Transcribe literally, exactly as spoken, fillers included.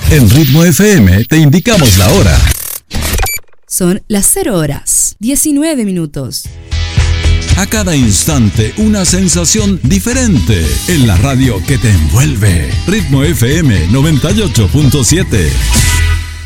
En Ritmo F M te indicamos la hora. Son las cero horas, diecinueve minutos. A cada instante una sensación diferente en la radio que te envuelve. Ritmo F M noventa y ocho punto siete.